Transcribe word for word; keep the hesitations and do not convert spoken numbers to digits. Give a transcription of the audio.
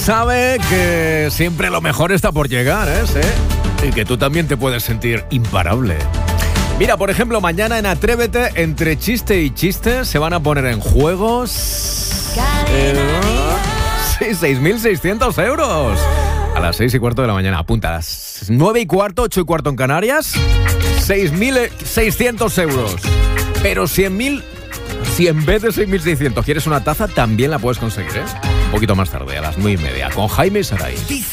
sabe que siempre lo mejor está por llegar, ¿eh? ¿Sí? Y que tú también te puedes sentir imparable. Mira, por ejemplo, mañana en Atrévete, entre chiste y chiste, se van a poner en juegos... Eh, sí, seis mil seiscientos euros. A las seis y cuarto de la mañana. Apunta, a las nueve y cuarto, ocho y cuarto en Canarias, seis mil seiscientos euros. Pero cien mil, si en vez de seis mil seiscientos quieres una taza, también la puedes conseguir, ¿eh? Un poquito más tarde, a las nueve y media, con Jaime y Saray.